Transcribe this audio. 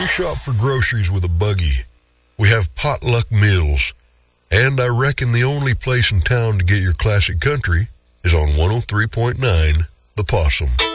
We shop for groceries with a buggy. We have potluck meals. And I reckon the only place in town to get your classic country is on 103.9 The Possum.